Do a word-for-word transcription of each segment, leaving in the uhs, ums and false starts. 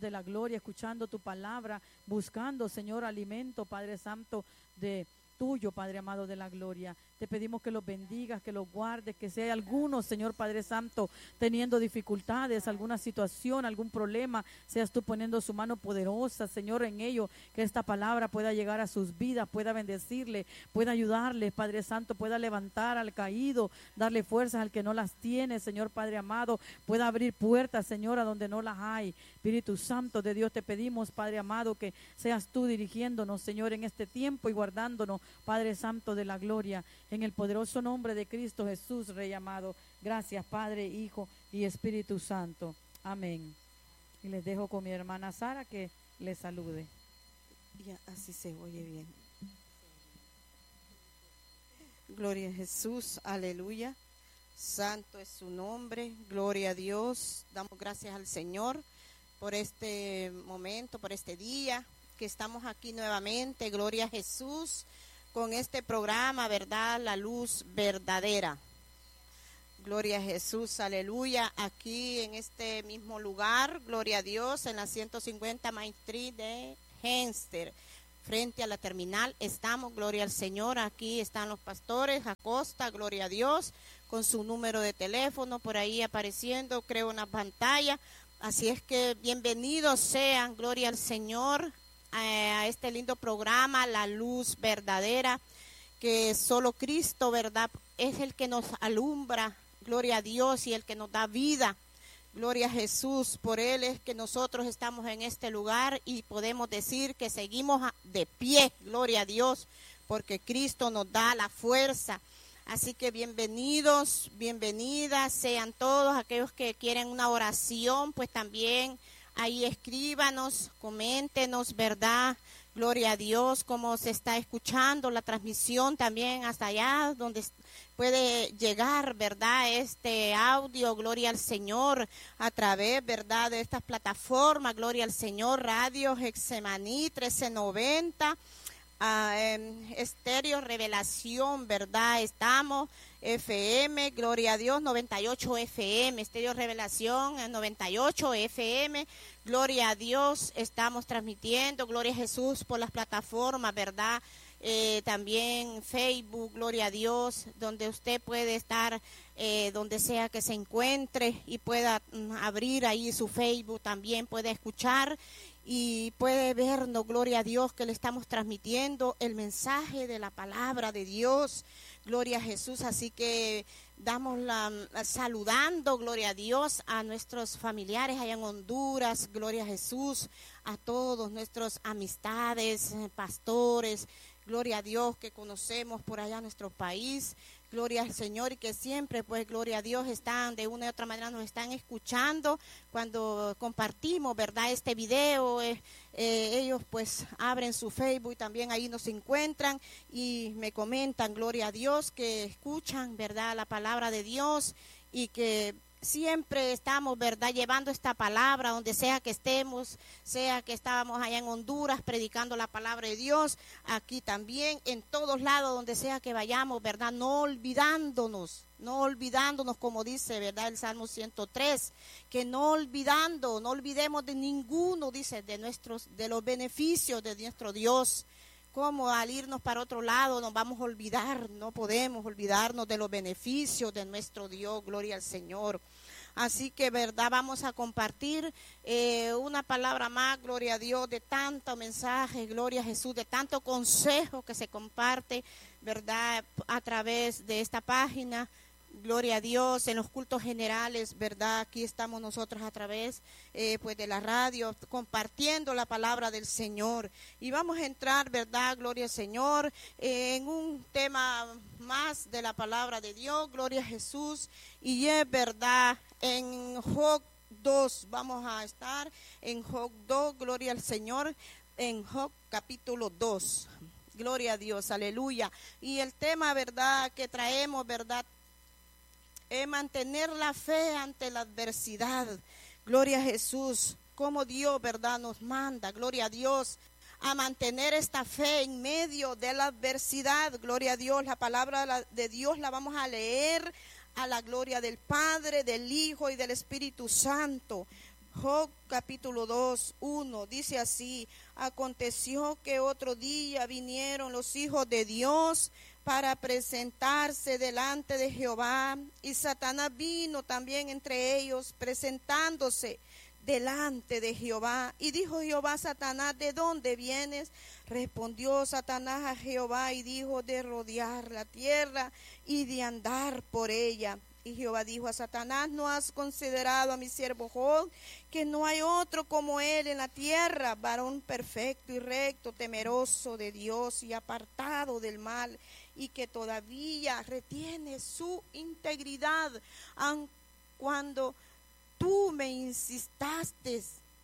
de la gloria, escuchando tu palabra, buscando, Señor, alimento, Padre Santo, de tuyo, Padre amado de la gloria. Te pedimos que los bendigas, que los guardes, que si hay algunos, Señor Padre Santo, teniendo dificultades, alguna situación, algún problema, seas tú poniendo su mano poderosa, Señor, en ello, que esta palabra pueda llegar a sus vidas, pueda bendecirle, pueda ayudarle, Padre Santo, pueda levantar al caído, darle fuerzas al que no las tiene, Señor Padre amado, pueda abrir puertas, Señor, a donde no las hay. Espíritu Santo de Dios, te pedimos, Padre amado, que seas tú dirigiéndonos, Señor, en este tiempo y guardándonos, Padre Santo de la gloria, en el poderoso nombre de Cristo Jesús, Rey amado. Gracias, Padre, Hijo y Espíritu Santo. Amén. Y les dejo con mi hermana Sara que les salude. Ya, así se oye bien. Gloria a Jesús, aleluya. Santo es su nombre, gloria a Dios. Damos gracias al Señor por este momento, por este día que estamos aquí nuevamente, gloria a Jesús, con este programa, ¿verdad? La luz verdadera. Gloria a Jesús, aleluya. Aquí en este mismo lugar, gloria a Dios, en la ciento cincuenta Main Street de Hempstead, frente a la terminal, estamos, gloria al Señor. Aquí están los pastores Acosta, gloria a Dios, con su número de teléfono por ahí apareciendo, creo, en la pantalla. Así es que bienvenidos sean, gloria al Señor, a este lindo programa, La Luz Verdadera, que solo Cristo, ¿verdad?, es el que nos alumbra, gloria a Dios, y el que nos da vida, gloria a Jesús. Por Él es que nosotros estamos en este lugar y podemos decir que seguimos de pie, gloria a Dios, porque Cristo nos da la fuerza. Así que bienvenidos, bienvenidas sean todos aquellos que quieren una oración, pues también ahí escríbanos, coméntenos, ¿verdad? Gloria a Dios, cómo se está escuchando la transmisión también hasta allá, donde puede llegar, ¿verdad? Este audio, gloria al Señor, a través, ¿verdad?, de estas plataformas, gloria al Señor, Radio Getsemaní trece noventa. Uh, eh, Estéreo Revelación, ¿verdad? Estamos, F M, gloria a Dios, noventa y ocho F M, Estéreo Revelación, noventa y ocho F M, gloria a Dios, estamos transmitiendo, gloria a Jesús, por las plataformas, ¿verdad? Eh, también Facebook, gloria a Dios, donde usted puede estar, eh, donde sea que se encuentre y pueda mm, abrir ahí su Facebook, también puede escuchar y puede vernos, gloria a Dios, que le estamos transmitiendo el mensaje de la palabra de Dios, gloria a Jesús. Así que damos la, saludando, gloria a Dios, a nuestros familiares allá en Honduras, gloria a Jesús, a todos nuestros amistades, pastores, gloria a Dios, que conocemos por allá en nuestro país. Gloria al Señor, y que siempre, pues, gloria a Dios, están de una u otra manera, nos están escuchando cuando compartimos, ¿verdad?, este video. Eh, eh, ellos, pues, abren su Facebook y también ahí nos encuentran y me comentan, gloria a Dios, que escuchan, ¿verdad?, la palabra de Dios y que siempre estamos, ¿verdad?, llevando esta palabra donde sea que estemos, sea que estábamos allá en Honduras predicando la palabra de Dios, aquí también, en todos lados donde sea que vayamos, ¿verdad?, no olvidándonos, no olvidándonos, como dice, ¿verdad?, el Salmo ciento tres, que no olvidando, no olvidemos de ninguno, dice, de nuestros, de los beneficios de nuestro Dios. Como al irnos para otro lado nos vamos a olvidar, no podemos olvidarnos de los beneficios de nuestro Dios, gloria al Señor. Así que, ¿verdad?, vamos a compartir eh, una palabra más, gloria a Dios, de tanto mensaje, gloria a Jesús, de tanto consejo que se comparte, ¿verdad?, a través de esta página. Gloria a Dios, en los cultos generales, ¿verdad? Aquí estamos nosotros a través eh, pues de la radio, compartiendo la palabra del Señor. Y vamos a entrar, ¿verdad? Gloria al Señor, eh, en un tema más de la palabra de Dios, gloria a Jesús. Y es verdad, en Job dos, vamos a estar en Job dos, gloria al Señor, en Job capítulo dos. Gloria a Dios, aleluya. Y el tema, ¿verdad?, que traemos, ¿verdad?, es mantener la fe ante la adversidad. Gloria a Jesús, como Dios, ¿verdad?, nos manda, gloria a Dios, a mantener esta fe en medio de la adversidad. Gloria a Dios, la palabra de Dios la vamos a leer a la gloria del Padre, del Hijo y del Espíritu Santo. Job capítulo dos, uno, dice así: aconteció que otro día vinieron los hijos de Dios para presentarse delante de Jehová, y Satanás vino también entre ellos, presentándose delante de Jehová. Y dijo Jehová a Satanás: ¿de dónde vienes? Respondió Satanás a Jehová y dijo: de rodear la tierra y de andar por ella. Y Jehová dijo a Satanás: ¿no has considerado a mi siervo Job, que no hay otro como él en la tierra, varón perfecto y recto, temeroso de Dios y apartado del mal, y que todavía retiene su integridad, aun cuando tú me insistaste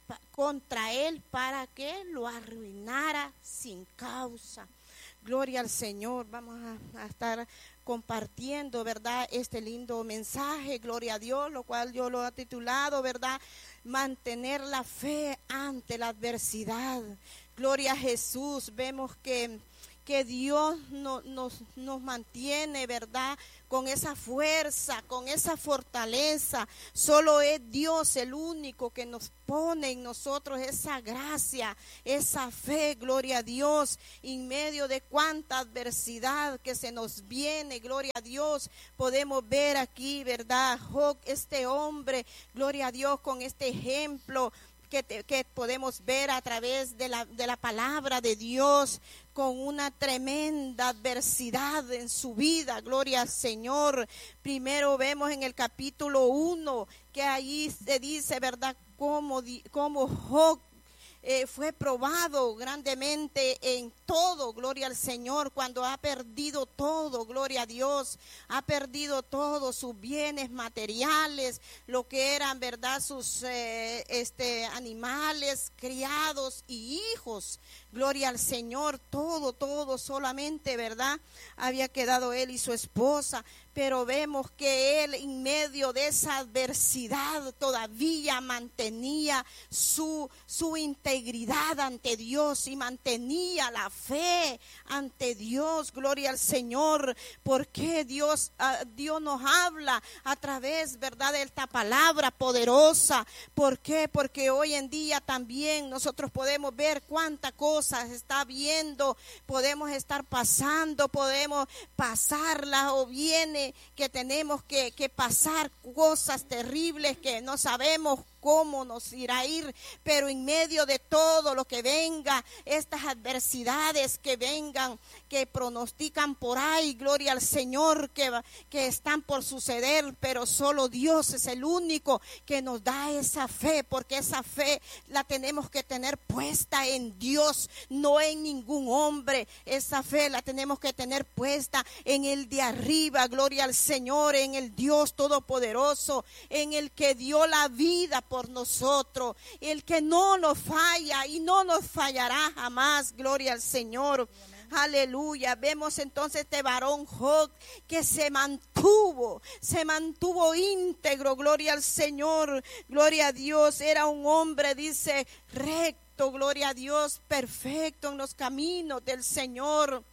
contra él para que lo arruinara sin causa? Gloria al Señor. Vamos a, a estar compartiendo, ¿verdad?, este lindo mensaje, gloria a Dios, lo cual yo lo he titulado, ¿verdad?, mantener la fe ante la adversidad. Gloria a Jesús. Vemos que, que Dios no, nos, nos mantiene, ¿verdad?, con esa fuerza, con esa fortaleza. Solo es Dios el único que nos pone en nosotros esa gracia, esa fe, gloria a Dios, en medio de cuánta adversidad que se nos viene, gloria a Dios. Podemos ver aquí, ¿verdad?, Job, este hombre, gloria a Dios, con este ejemplo que, te, que podemos ver a través de la, de la palabra de Dios, con una tremenda adversidad en su vida, gloria al Señor. Primero vemos en el capítulo uno que ahí se dice, ¿verdad?, cómo, cómo Job eh, fue probado grandemente en todo, gloria al Señor, cuando ha perdido todo, gloria a Dios, ha perdido todos sus bienes materiales, lo que eran, ¿verdad?, sus eh, este, animales, criados y hijos. Gloria al Señor, todo, todo, solamente, ¿verdad?, había quedado él y su esposa. Pero vemos que él, en medio de esa adversidad, todavía mantenía su, su integridad ante Dios y mantenía la fe ante Dios. Gloria al Señor. Porque Dios, uh, Dios nos habla a través, ¿verdad?, de esta palabra poderosa. ¿Por qué? Porque hoy en día también nosotros podemos ver cuántas cosas está viendo, podemos estar pasando, podemos pasarlas o viene que tenemos que, que pasar cosas terribles que no sabemos cómo nos irá a ir, pero en medio de todo lo que venga, estas adversidades que vengan, que pronostican por ahí, gloria al Señor, que, que están por suceder, pero solo Dios es el único que nos da esa fe, porque esa fe la tenemos que tener puesta en Dios, no en ningún hombre. Esa fe la tenemos que tener puesta en el de arriba, gloria al Señor, en el Dios todopoderoso, en el que dio la vida por nosotros, el que no nos falla y no nos fallará jamás, gloria al Señor. Aleluya. Vemos entonces este varón Job que se mantuvo, se mantuvo íntegro, gloria al Señor, gloria a Dios. Era un hombre, dice, recto, gloria a Dios, perfecto en los caminos del Señor.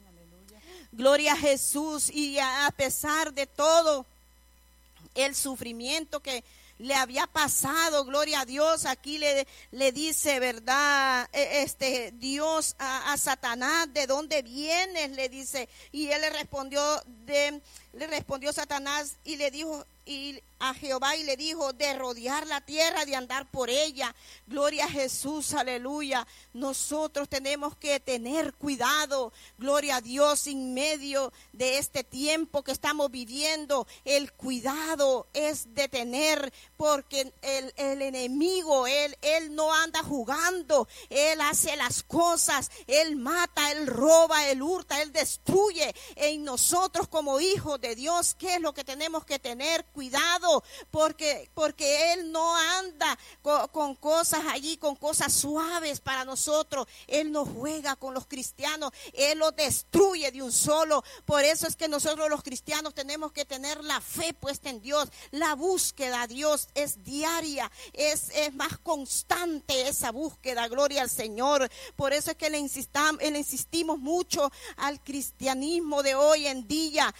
Gloria a Jesús. Y a pesar de todo el sufrimiento que le había pasado, gloria a Dios, aquí le, le dice, ¿verdad?, este Dios a, a Satanás: ¿de dónde vienes?, le dice. Y él le respondió, de, le respondió Satanás y le dijo, y a Jehová, y le dijo: de rodear la tierra, de andar por ella. Gloria a Jesús, aleluya. Nosotros tenemos que tener cuidado, gloria a Dios, en medio de este tiempo que estamos viviendo. El cuidado es de tener, porque el, el enemigo, él, él no anda jugando, él hace las cosas, él mata, él roba, él hurta, él destruye. En nosotros como hijos de Dios, ¿qué es lo que tenemos que tener? Cuidado, porque, porque él no anda con, con cosas allí, con cosas suaves para nosotros. Él no juega con los cristianos, él los destruye de un solo. Por eso es que nosotros los cristianos tenemos que tener la fe puesta en Dios. La búsqueda a Dios es diaria, es, es más constante esa búsqueda, gloria al Señor. Por eso es que le insistamos, le insistimos mucho al cristianismo de hoy en día, que no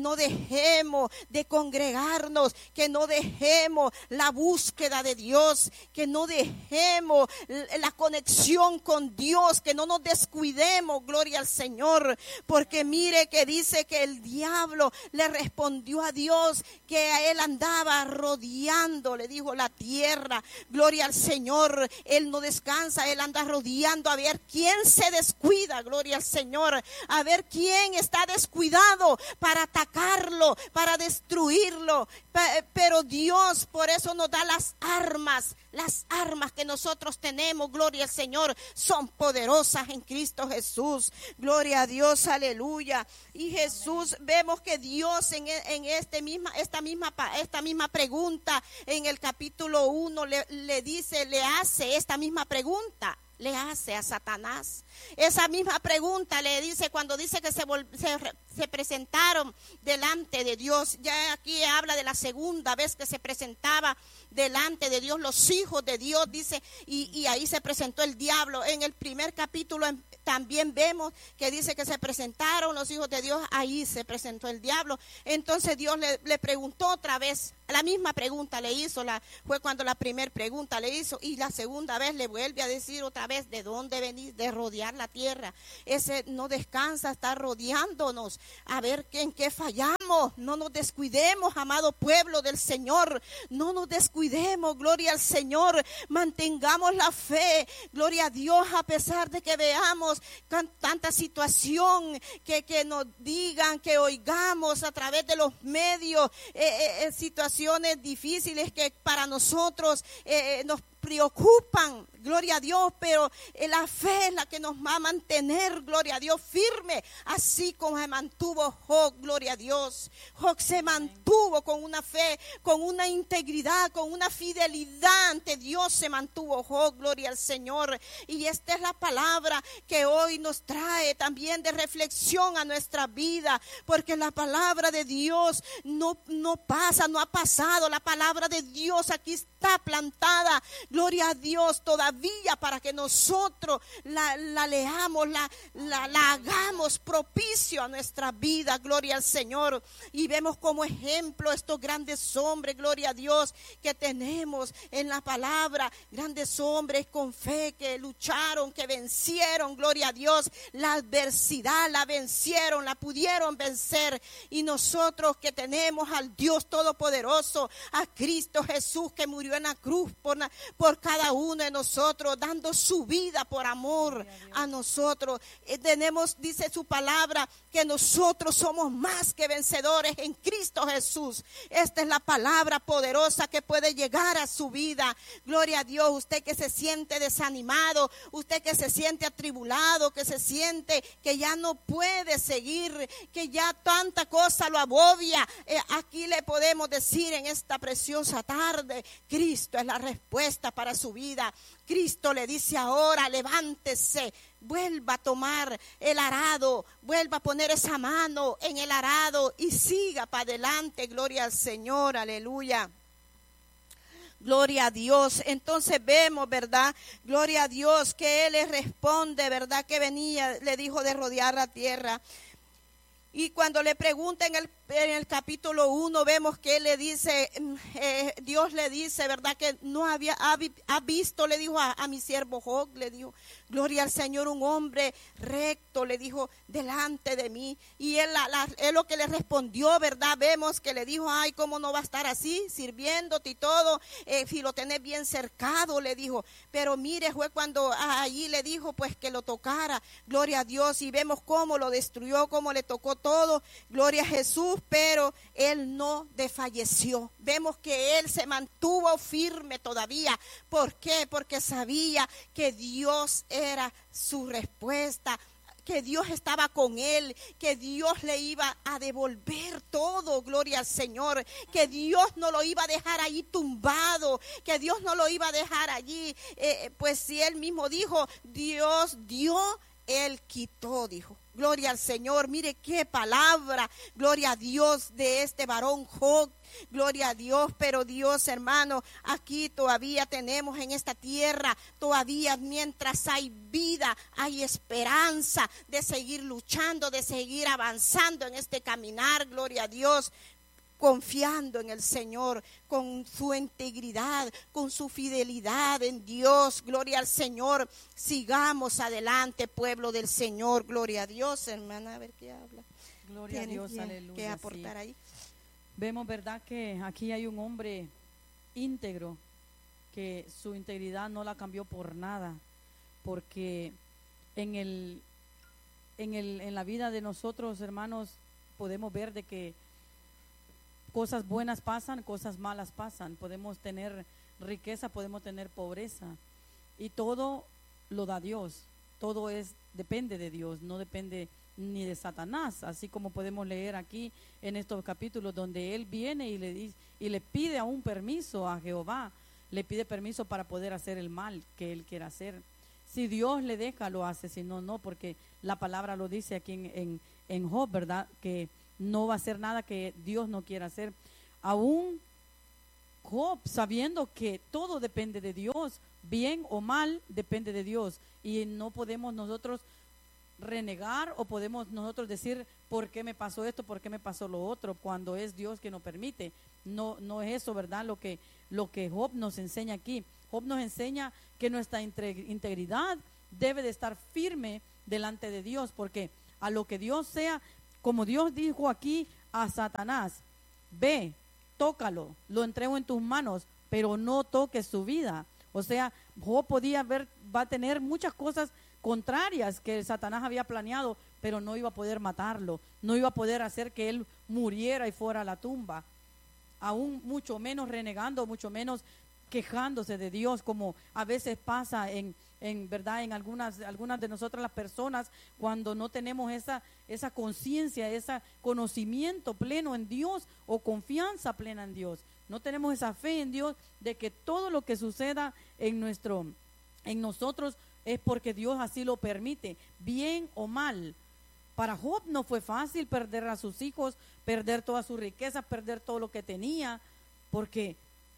no dejemos de congregarnos, que no dejemos la búsqueda de Dios, que no dejemos la conexión con Dios, que no nos descuidemos, gloria al Señor, porque mire que dice que el diablo le respondió a Dios, que a él andaba rodeando, le dijo la tierra, gloria al Señor, él no descansa, él anda rodeando a ver quién se descuida, gloria al Señor, a ver quién está descuidado para atacarlo, para destruirlo, pero Dios por eso nos da las armas, las armas que nosotros tenemos, gloria al Señor, son poderosas en Cristo Jesús, gloria a Dios, aleluya. Y Jesús, vemos que Dios en, en este misma, esta, misma, esta misma pregunta, en el capítulo uno, le, le dice, le hace esta misma pregunta. Le hace a Satanás esa misma pregunta, le dice cuando dice que se, se, se presentaron delante de Dios. Ya aquí habla de la segunda vez que se presentaba delante de Dios los hijos de Dios, dice, y, y ahí se presentó el diablo. En el primer capítulo también vemos que dice que se presentaron los hijos de Dios, ahí se presentó el diablo. Entonces Dios le, le preguntó otra vez, la misma pregunta le hizo, la, fue cuando la primera pregunta le hizo, y la segunda vez le vuelve a decir otra vez, ¿de dónde venís? De rodear la tierra. Ese no descansa, está rodeándonos, a ver en qué fallamos. No nos descuidemos, amado pueblo del Señor, no nos descuidemos, gloria al Señor, mantengamos la fe, gloria a Dios, a pesar de que veamos tanta situación, que, que nos digan, que oigamos a través de los medios, eh, eh, situaciones difíciles que para nosotros eh, nos preocupan, gloria a Dios, pero la fe es la que nos va a mantener, gloria a Dios, firme, así como se mantuvo Job, gloria a Dios. Job se mantuvo con una fe, con una integridad, con una fidelidad ante Dios, se mantuvo Job, gloria al Señor. Y esta es la palabra que hoy nos trae también de reflexión a nuestra vida, porque la palabra de Dios no, no pasa, no ha pasado, la palabra de Dios aquí está plantada, gloria a Dios, todavía para que nosotros la, la leamos, la, la, la hagamos propicio a nuestra vida, gloria al Señor. Y vemos como ejemplo estos grandes hombres, gloria a Dios, que tenemos en la palabra, grandes hombres con fe que lucharon, que vencieron, gloria a Dios, la adversidad la vencieron, la pudieron vencer. Y nosotros que tenemos al Dios Todopoderoso, a Cristo Jesús que murió en la cruz por, por cada uno de nosotros, dando su vida por amor a nosotros. Eh, tenemos, dice su palabra, que nosotros somos más que vencedores en Cristo Jesús. Esta es la palabra poderosa que puede llegar a su vida. Gloria a Dios. Usted que se siente desanimado, usted que se siente atribulado, que se siente que ya no puede seguir, que ya tanta cosa lo agobia. Eh, aquí le podemos decir en esta preciosa tarde, Cristo es la respuesta para su vida. Cristo le dice ahora, levántese, vuelva a tomar el arado, vuelva a poner esa mano en el arado y siga para adelante. Gloria al Señor, aleluya. Gloria a Dios. Entonces vemos, ¿verdad? Gloria a Dios, que Él le responde, ¿verdad? Que venía, le dijo de rodear la tierra. Y cuando le pregunta en el, en el capítulo uno, vemos que él le dice, eh, Dios le dice, ¿verdad? Que no había, ha, ha visto, le dijo a, a mi siervo Job, le dijo, gloria al Señor, un hombre recto, le dijo, delante de mí. Y él, la, la, él lo que le respondió, ¿verdad? Vemos que le dijo, ay, ¿cómo no va a estar así, sirviéndote y todo? Eh, si lo tenés bien cercado, le dijo. Pero mire, fue cuando allí le dijo, pues que lo tocara, gloria a Dios. Y vemos cómo lo destruyó, cómo le tocó todo, gloria a Jesús, pero él no desfalleció. Vemos que él se mantuvo firme todavía. ¿Por qué? Porque sabía que Dios era su respuesta, que Dios estaba con él, que Dios le iba a devolver todo, gloria al Señor, que Dios no lo iba a dejar allí tumbado, que Dios no lo iba a dejar allí, eh, pues si él mismo dijo, Dios dio, él quitó, dijo. Gloria al Señor, mire qué palabra, gloria a Dios de este varón Job. gloria a Dios, pero Dios, hermano, aquí todavía tenemos en esta tierra, todavía mientras hay vida, hay esperanza de seguir luchando, de seguir avanzando en este caminar, gloria a Dios, confiando en el Señor, con su integridad, con su fidelidad en Dios, gloria al Señor. Sigamos adelante, pueblo del Señor, gloria a Dios, hermana, a ver qué habla. Gloria a Dios, aleluya. ¿Qué aportar sí. ahí? Vemos, ¿verdad?, que aquí hay un hombre íntegro, que su integridad no la cambió por nada, porque en el, en el, en la vida de nosotros, hermanos, podemos ver de que cosas buenas pasan, cosas malas pasan. Podemos tener riqueza, podemos tener pobreza. Y todo lo da Dios. Todo es depende de Dios, no depende ni de Satanás. Así como podemos leer aquí en estos capítulos donde él viene y le dice, y le pide aún permiso a Jehová. Le pide permiso para poder hacer el mal que él quiera hacer. Si Dios le deja, lo hace. Si no, no, porque la palabra lo dice aquí en, en, en Job, ¿verdad? Que no va a hacer nada que Dios no quiera hacer. Aún Job, sabiendo que todo depende de Dios, bien o mal, depende de Dios. Y no podemos nosotros renegar o podemos nosotros decir, ¿por qué me pasó esto? ¿Por qué me pasó lo otro? Cuando es Dios que nos permite. No, no es eso, ¿verdad? Lo que, lo que Job nos enseña aquí. Job nos enseña que nuestra integridad debe de estar firme delante de Dios, porque a lo que Dios sea, como Dios dijo aquí a Satanás, ve, tócalo, lo entrego en tus manos, pero no toques su vida. O sea, Job podía ver, va a tener muchas cosas contrarias que Satanás había planeado, pero no iba a poder matarlo, no iba a poder hacer que él muriera y fuera a la tumba, aún mucho menos renegando, mucho menos quejándose de Dios, como a veces pasa en en verdad en algunas algunas de nosotras las personas, cuando no tenemos esa esa conciencia, ese conocimiento pleno en Dios o confianza plena en Dios. No tenemos esa fe en Dios de que todo lo que suceda en nuestro en nosotros es porque Dios así lo permite, bien o mal. Para Job no fue fácil perder a sus hijos, perder toda su riqueza, perder todo lo que tenía, porque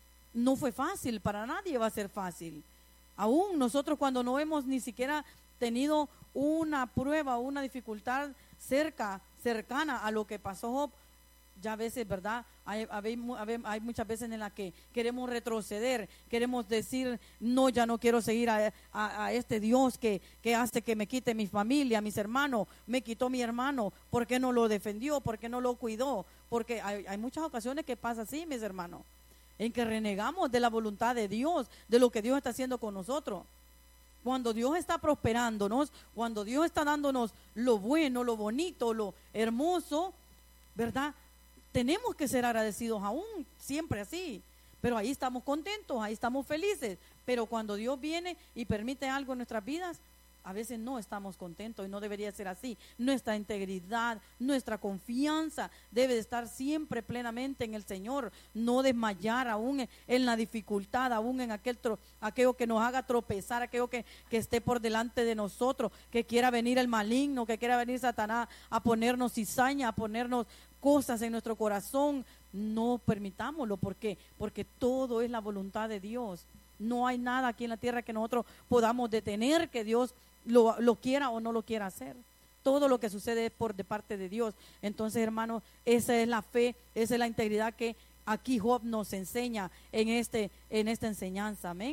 no fue fácil, para nadie va a ser fácil. Aún nosotros, cuando no hemos ni siquiera tenido una prueba, una dificultad cerca, cercana a lo que pasó Job, ya a veces, ¿verdad? Hay, hay, hay muchas veces en las que queremos retroceder, queremos decir, no, ya no quiero seguir a, a, a este Dios que, que hace que me quite mi familia, mis hermanos, me quitó mi hermano, ¿por qué no lo defendió? ¿Por qué no lo cuidó? Porque hay, hay muchas ocasiones que pasa así, mis hermanos, en que renegamos de la voluntad de Dios, de lo que Dios está haciendo con nosotros. Cuando Dios está prosperándonos, cuando Dios está dándonos lo bueno, lo bonito, lo hermoso, ¿verdad? Tenemos que ser agradecidos aún, siempre así. Pero ahí estamos contentos, ahí estamos felices. Pero cuando Dios viene y permite algo en nuestras vidas, a veces no estamos contentos y no debería ser así. Nuestra integridad, nuestra confianza debe de estar siempre plenamente en el Señor. No desmayar aún en, en la dificultad, aún en aquel tro, aquello que nos haga tropezar, aquello que, que esté por delante de nosotros, que quiera venir el maligno, que quiera venir Satanás a ponernos cizaña, a ponernos cosas en nuestro corazón. No permitámoslo. ¿Por qué? Porque todo es la voluntad de Dios. No hay nada aquí en la tierra que nosotros podamos detener que Dios Lo, lo quiera o no lo quiera hacer. Todo lo que sucede es por de parte de Dios. Entonces, hermanos, esa es la fe, esa es la integridad que aquí Job nos enseña en este en esta enseñanza. Amén.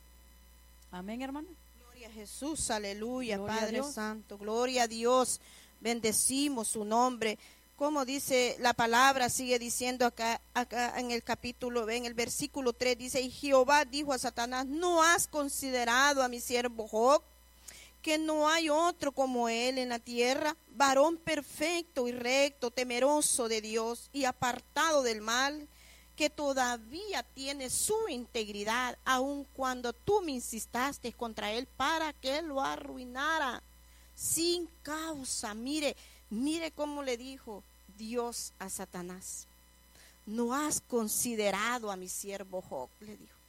Amén, hermano. Gloria a Jesús, aleluya, Gloria Padre Santo, gloria a Dios. Bendecimos su nombre. Como dice la palabra, sigue diciendo acá, acá en el capítulo, en el versículo tres, dice, y Jehová dijo a Satanás, ¿no has considerado a mi siervo Job, que no hay otro como él en la tierra, varón perfecto y recto, temeroso de Dios y apartado del mal, que todavía tiene su integridad, aun cuando tú me insististe contra él para que lo arruinara sin causa? Mire, mire cómo le dijo Dios a Satanás. No has considerado a mi siervo Job, le dijo.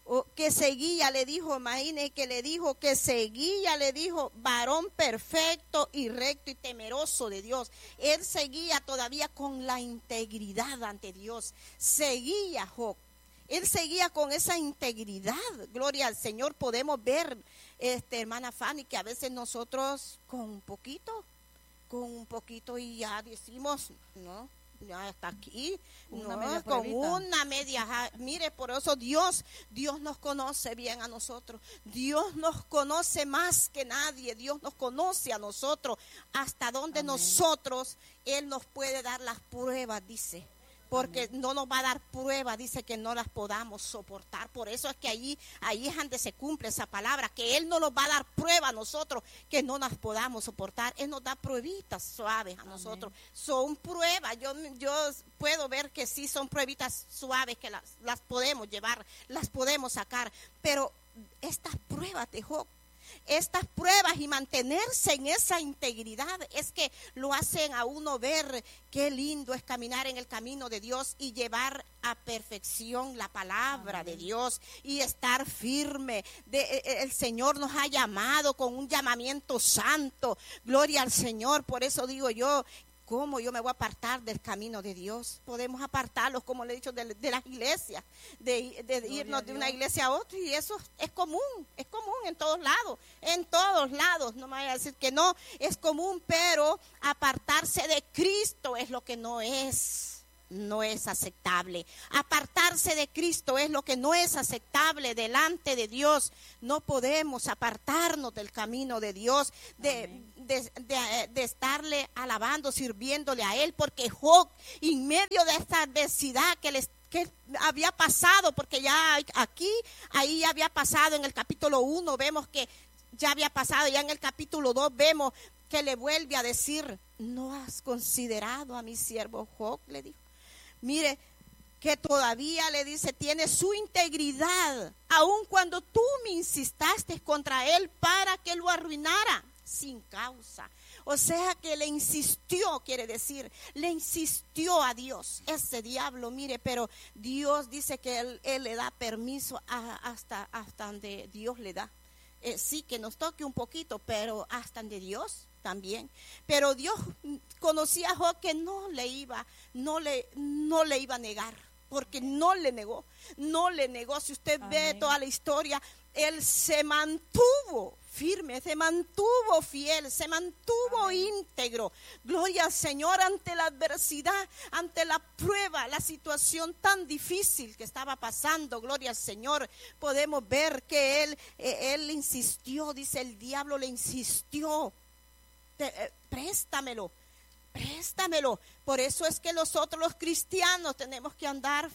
que seguía, le dijo, imagine que le dijo que seguía, le dijo, varón perfecto y recto y temeroso de Dios. Él seguía todavía con la integridad ante Dios. Seguía Job. Él seguía con esa integridad. Gloria al Señor. Podemos ver, este, hermana Fanny, que a veces nosotros con un poquito, con un poquito y ya decimos, no, ya está aquí, una no, media con pruebita. una media, ja, mire, por eso Dios, Dios nos conoce bien a nosotros, Dios nos conoce más que nadie, Dios nos conoce a nosotros, hasta donde Amén. Nosotros, Él nos puede dar las pruebas, dice, porque Amén. no nos va a dar pruebas, dice que no las podamos soportar. Por eso es que allí, ahí es donde se cumple esa palabra, que Él no nos va a dar pruebas a nosotros que no las podamos soportar. Él nos da pruebitas suaves a nosotros. Amén. Son pruebas, yo, yo puedo ver que sí son pruebitas suaves que las, las podemos llevar, las podemos sacar, pero estas pruebas de Job, estas pruebas y mantenerse en esa integridad es que lo hacen a uno ver qué lindo es caminar en el camino de Dios y llevar a perfección la palabra Amén. De Dios y estar firme. De, el Señor nos ha llamado con un llamamiento santo. Gloria al Señor. Por eso digo yo, ¿cómo yo me voy a apartar del camino de Dios? Podemos apartarlos, como le he dicho, de, de las iglesias, de, de irnos de una iglesia a otra, y eso es común, es común en todos lados, en todos lados, no me vaya a decir que no, es común, pero apartarse de Cristo es lo que no es. No es aceptable. Apartarse de Cristo es lo que no es aceptable delante de Dios. No podemos apartarnos del camino de Dios, de, de, de, de estarle alabando, sirviéndole a Él, porque Job, en medio de esta adversidad que les que había pasado, porque ya aquí, ahí ya había pasado en el capítulo uno, vemos que ya había pasado, ya en el capítulo dos vemos que le vuelve a decir, ¿no has considerado a mi siervo Job? Le dijo. Mire, que todavía le dice, tiene su integridad, aun cuando tú me insististe contra él para que lo arruinara sin causa. O sea que le insistió, quiere decir, le insistió a Dios, ese diablo, mire, pero Dios dice que él, él le da permiso a, hasta, hasta donde Dios le da. Eh, sí, que nos toque un poquito, pero hasta donde Dios también. Pero Dios conocía a Job que no le iba, no le, no le iba a negar, porque no le negó, no le negó. Si usted Amén. Ve toda la historia, él se mantuvo firme, se mantuvo fiel, se mantuvo Amén. Íntegro. Gloria al Señor, ante la adversidad, ante la prueba, la situación tan difícil que estaba pasando. Gloria al Señor, podemos ver que él, eh, él insistió, dice el diablo le insistió. Te, eh, préstamelo, préstamelo. Por eso es que nosotros los cristianos tenemos que andar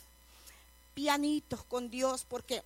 pianitos con Dios, porque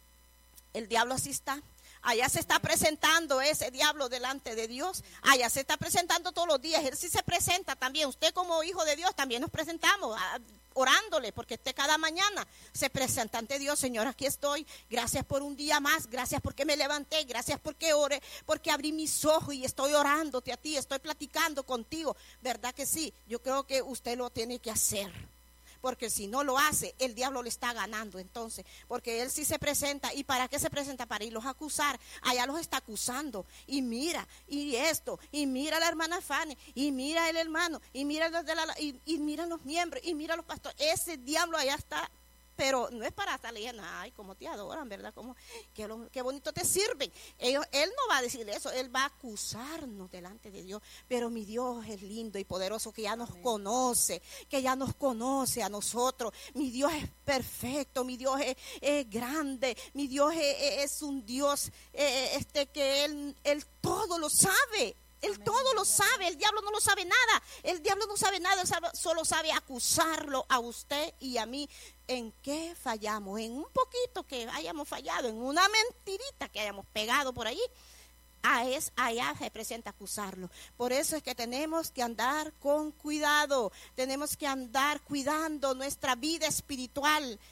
el diablo así está. Allá se está presentando ese diablo delante de Dios. Allá se está presentando todos los días. Él sí se presenta también. Usted como hijo de Dios también nos presentamos orándole, porque usted cada mañana se presenta ante Dios. Señor, aquí estoy. Gracias por un día más. Gracias porque me levanté. Gracias porque oré, porque abrí mis ojos y estoy orándote a ti. Estoy platicando contigo. ¿Verdad que sí? Yo creo que usted lo tiene que hacer. Porque si no lo hace, el diablo le está ganando entonces, porque él sí se presenta. ¿Y para qué se presenta? Para irlos a acusar. Allá los está acusando. Y mira, y esto, y mira la hermana Fanny, y mira el hermano, y mira los de la, y, y mira los miembros, y mira los pastores. Ese diablo allá está. Pero no es para estar leyendo, ay, cómo te adoran, ¿verdad? Cómo, qué, qué bonito te sirven. Ellos, él no va a decir eso, él va a acusarnos delante de Dios. Pero mi Dios es lindo y poderoso, que ya nos Amén. Conoce, que ya nos conoce a nosotros. Mi Dios es perfecto, mi Dios es, es grande, mi Dios es, es un Dios eh, este que él, él todo lo sabe. Él Amén. Todo lo sabe, el diablo no lo sabe nada, el diablo no sabe nada, él sabe, solo sabe acusarlo a usted y a mí. ¿En qué fallamos? En un poquito que hayamos fallado, en una mentirita que hayamos pegado por allí. A es, allá se presenta acusarlo. Por eso es que tenemos que andar con cuidado, tenemos que andar cuidando nuestra vida espiritual.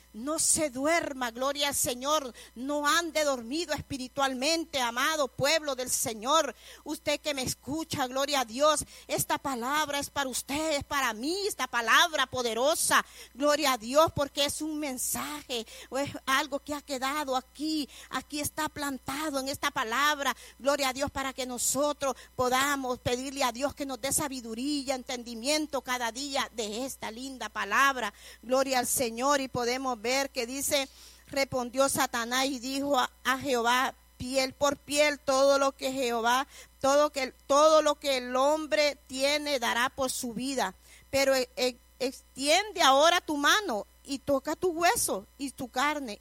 no se duerma, gloria al Señor, no ande dormido espiritualmente, amado pueblo del Señor. Usted que me escucha, gloria a Dios, esta palabra es para usted, es para mí, esta palabra poderosa, gloria a Dios, porque es un mensaje, o es algo que ha quedado aquí, aquí está plantado en esta palabra, gloria a Dios, para que nosotros podamos pedirle a Dios que nos dé sabiduría, entendimiento cada día de esta linda palabra, gloria al Señor. Y podemos ver que dice, respondió Satanás y dijo a, a Jehová, piel por piel, todo lo que Jehová, todo, que, todo lo que el hombre tiene dará por su vida, pero e, e, extiende ahora tu mano y toca tu hueso y tu carne,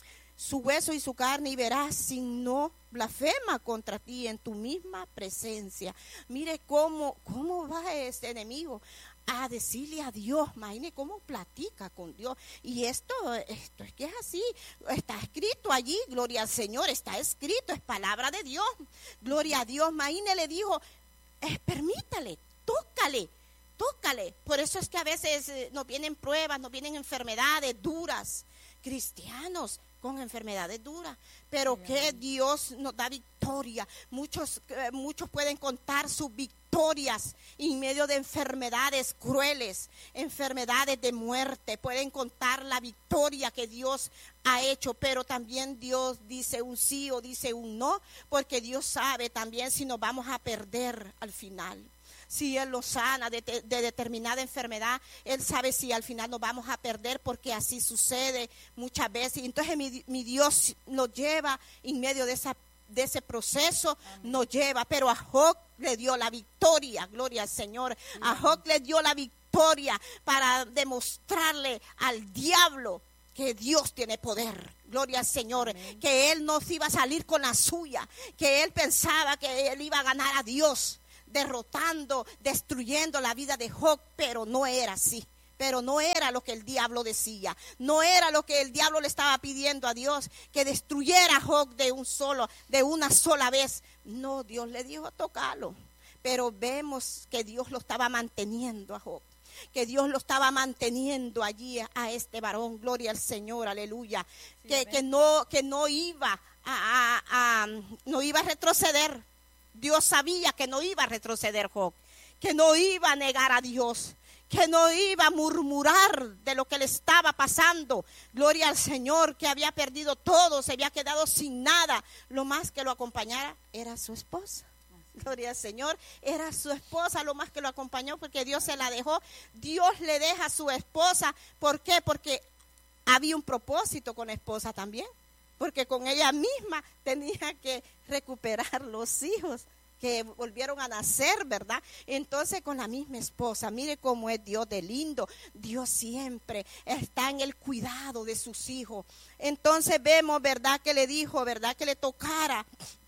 su hueso y su carne, y verás si no blasfema contra ti en tu misma presencia. Mire cómo, cómo va este enemigo a decirle a Dios, imagine cómo platica con Dios. Y esto, esto es que es así, está escrito allí, gloria al Señor, está escrito, es palabra de Dios, gloria a Dios. Imagine, le dijo, eh, permítale, tócale, tócale. Por eso es que a veces eh, nos vienen pruebas, nos vienen enfermedades duras, cristianos con enfermedades duras, pero yeah. que Dios nos da victoria. Muchos, eh, muchos pueden contar sus victorias en medio de enfermedades crueles, enfermedades de muerte. Pueden contar la victoria que Dios ha hecho, pero también Dios dice un sí o dice un no, porque Dios sabe también si nos vamos a perder al final. Si Él lo sana de, de determinada enfermedad, Él sabe si al final nos vamos a perder, porque así sucede muchas veces. Entonces mi, mi Dios nos lleva en medio de, esa, de ese proceso, Amén. Nos lleva. Pero a Job le dio la victoria, gloria al Señor. Amén. A Job le dio la victoria para demostrarle al diablo que Dios tiene poder, gloria al Señor. Amén. Que Él no iba a salir con la suya, que Él pensaba que Él iba a ganar a Dios, derrotando, destruyendo la vida de Job, pero no era así, pero no era lo que el diablo decía, no era lo que el diablo le estaba pidiendo a Dios, que destruyera a Job de un solo, de una sola vez. No, Dios le dijo, tócalo, pero vemos que Dios lo estaba manteniendo a Job, que Dios lo estaba manteniendo allí a, a este varón, gloria al Señor, aleluya, sí, que, que no, que no iba a, a, a no iba a retroceder. Dios sabía que no iba a retroceder Job, que no iba a negar a Dios, que no iba a murmurar de lo que le estaba pasando. Gloria al Señor, que había perdido todo, se había quedado sin nada. Lo más que lo acompañara era su esposa. Gloria al Señor, era su esposa lo más que lo acompañó, porque Dios se la dejó. Dios le deja a su esposa. ¿Por qué? Porque había un propósito con la esposa también. Porque con ella misma tenía que recuperar los hijos que volvieron a nacer, ¿verdad? Entonces con la misma esposa, mire cómo es Dios de lindo. Dios siempre está en el cuidado de sus hijos. Entonces vemos, ¿verdad? Que le dijo, ¿verdad? Que le tocara,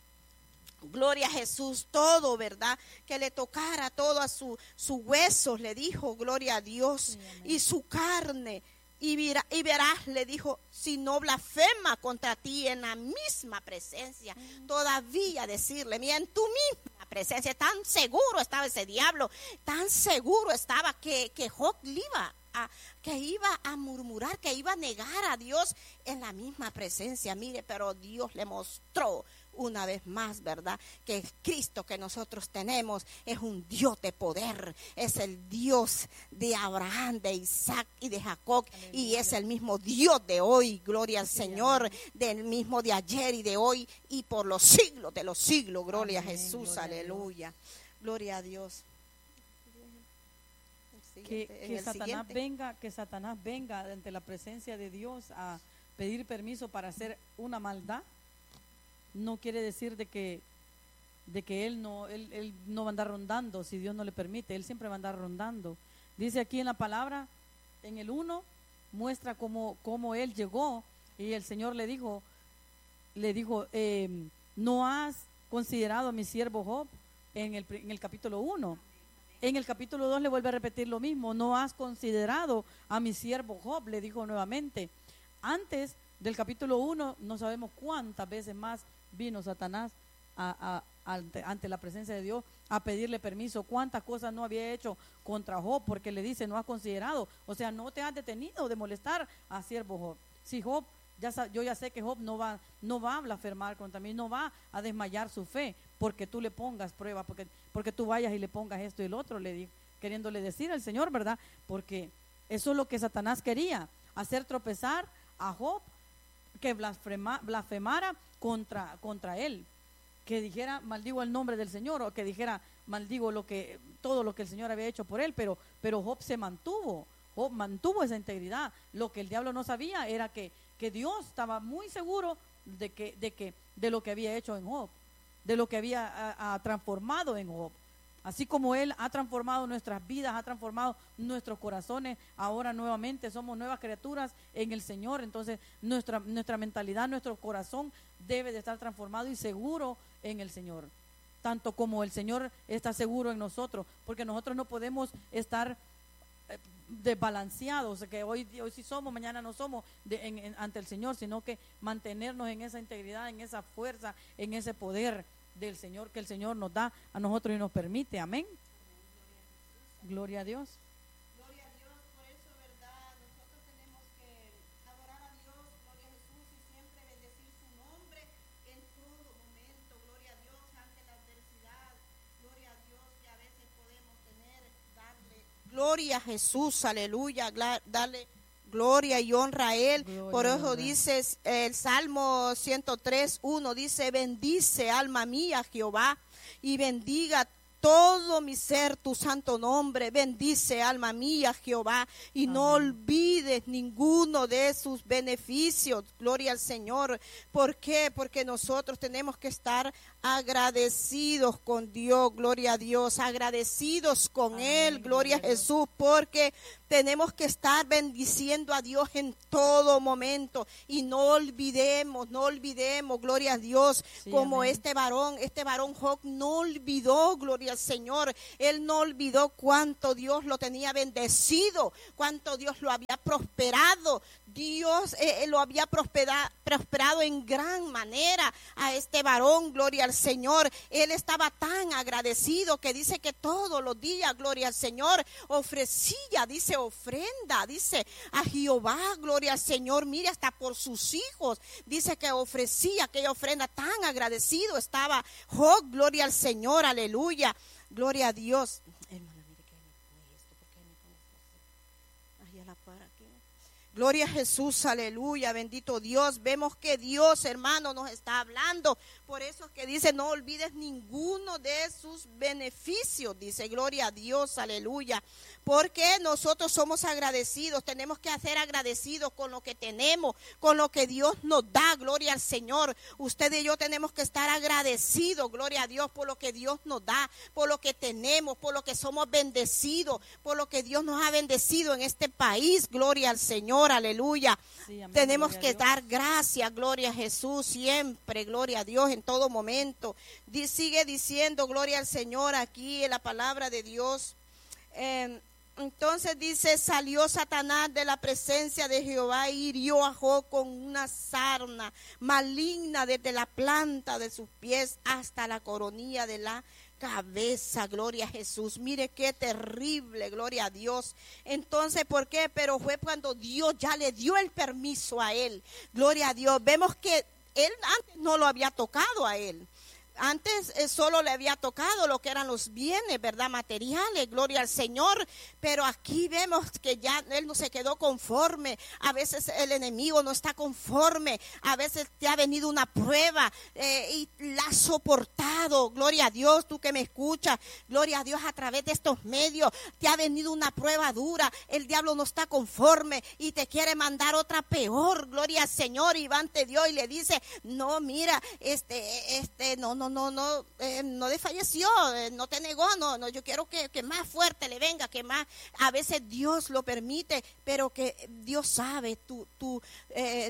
gloria a Jesús, todo, ¿verdad? Que le tocara todo a su, sus huesos, le dijo, gloria a Dios, sí, y su carne. Y, verá, y verás, le dijo, si no blasfema contra ti en la misma presencia. Mm. Todavía decirle, mira, en tu misma presencia, tan seguro estaba ese diablo, tan seguro estaba que, que Job iba a, que iba a murmurar, que iba a negar a Dios en la misma presencia. Mire, pero Dios le mostró una vez más, ¿verdad? Que el Cristo que nosotros tenemos es un Dios de poder, es el Dios de Abraham, de Isaac y de Jacob. Aleluya. Y es el mismo Dios de hoy, gloria al Señor, amén. Del mismo de ayer y de hoy y por los siglos de los siglos, gloria amén, a Jesús, gloria aleluya, a gloria a Dios. Que, que Satanás siguiente. venga, que Satanás venga ante la presencia de Dios a pedir permiso para hacer una maldad. No quiere decir de que, de que él, no, él, él no va a andar rondando, si Dios no le permite, él siempre va a andar rondando. Dice aquí en la palabra, en el uno, muestra cómo, cómo él llegó y el Señor le dijo, le dijo, eh, ¿no has considerado a mi siervo Job? En el, en el capítulo uno. En el capítulo dos le vuelve a repetir lo mismo, no has considerado a mi siervo Job, le dijo nuevamente. Antes del capítulo uno, no sabemos cuántas veces más vino Satanás a, a, ante, ante la presencia de Dios a pedirle permiso. Cuántas cosas no había hecho contra Job, porque le dice, no has considerado, o sea, no te has detenido de molestar a siervo Job. Si Job, ya, yo ya sé que Job no va, no va a blasfemar contra mí, no va a desmayar su fe, porque tú le pongas prueba, porque, porque tú vayas y le pongas esto y el otro, le di, queriéndole decir al Señor, ¿verdad? Porque eso es lo que Satanás quería, hacer tropezar a Job, que blasfema, blasfemara contra, contra él, que dijera maldigo el nombre del Señor, o que dijera maldigo lo que, todo lo que el Señor había hecho por él, pero, pero Job se mantuvo, Job mantuvo esa integridad. Lo que el diablo no sabía era que, que Dios estaba muy seguro de que, de que, de lo que había hecho en Job, de lo que había a, a, transformado en Job. Así como Él ha transformado nuestras vidas, ha transformado nuestros corazones, ahora nuevamente somos nuevas criaturas en el Señor. Entonces nuestra, nuestra mentalidad, nuestro corazón debe de estar transformado y seguro en el Señor, tanto como el Señor está seguro en nosotros, porque nosotros no podemos estar eh, desbalanceados, que hoy, hoy sí somos, mañana no somos de, en, en, ante el Señor, sino que mantenernos en esa integridad, en esa fuerza, en ese poder del Señor que el Señor nos da a nosotros y nos permite. Amén. Gloria a Dios. Gloria a Dios, por eso, ¿verdad? Nosotros tenemos que adorar a Dios, gloria a Jesús, y siempre bendecir su nombre en todo momento. Gloria a Dios ante la adversidad. Gloria a Dios que a veces podemos tener, darle gloria a Jesús, aleluya, darle gloria y honra a Él. Gloria, por eso honra. Dice el Salmo ciento tres, uno, dice, bendice alma mía Jehová y bendiga todo mi ser tu santo nombre. Bendice alma mía Jehová y amén. No olvides ninguno de sus beneficios. Gloria al Señor. ¿Por qué? Porque nosotros tenemos que estar agradecidos con Dios, gloria a Dios, agradecidos con amén, Él, gloria a Jesús, porque tenemos que estar bendiciendo a Dios en todo momento y no olvidemos, no olvidemos, gloria a Dios, sí, como amén. este varón, este varón Job no olvidó, gloria al Señor, él no olvidó cuánto Dios lo tenía bendecido, cuánto Dios lo había prosperado, Dios eh, lo había prosperado, prosperado en gran manera a este varón, gloria al Señor. Él estaba tan agradecido que dice que todos los días, gloria al Señor, ofrecía, dice ofrenda, dice a Jehová, gloria al Señor, mire hasta por sus hijos, dice que ofrecía aquella ofrenda, tan agradecido estaba Job, gloria al Señor, aleluya, gloria a Dios. Hermana, mire que me pone esto, ¿por qué me pone esto? Ahí a la par aquí. Gloria a Jesús, aleluya, bendito Dios. Vemos que Dios, hermano, nos está hablando. Por eso es que dice, no olvides ninguno de sus beneficios. Dice, gloria a Dios, aleluya. Porque nosotros somos agradecidos, tenemos que ser agradecidos con lo que tenemos, con lo que Dios nos da, gloria al Señor. Usted y yo tenemos que estar agradecidos, gloria a Dios, por lo que Dios nos da, por lo que tenemos, por lo que somos bendecidos, por lo que Dios nos ha bendecido en este país, gloria al Señor, aleluya. Sí, amén, tenemos que dar gracias, gloria a Jesús, siempre, gloria a Dios en todo momento. Di, sigue diciendo, gloria al Señor, aquí en la palabra de Dios. Eh, Entonces dice, salió Satanás de la presencia de Jehová y hirió a Job con una sarna maligna desde la planta de sus pies hasta la coronilla de la cabeza, gloria a Jesús. Mire qué terrible, gloria a Dios. Entonces, ¿por qué? Pero fue cuando Dios ya le dio el permiso a él, gloria a Dios. Vemos que él antes no lo había tocado a él. Antes eh, solo le había tocado lo que eran los bienes, ¿verdad? Materiales, gloria al Señor. Pero aquí vemos que ya él no se quedó conforme. A veces el enemigo no está conforme. A veces te ha venido una prueba eh, y la has soportado. Gloria a Dios, tú que me escuchas. Gloria a Dios, a través de estos medios te ha venido una prueba dura. El diablo no está conforme y te quiere mandar otra peor. Gloria al Señor. Y va ante Dios y le dice, no, mira, este, este, no, no. no, no, eh, no desfalleció, eh, no te negó, no, no, yo quiero que, que más fuerte le venga, que más, a veces Dios lo permite, pero que Dios sabe tu, tu, eh,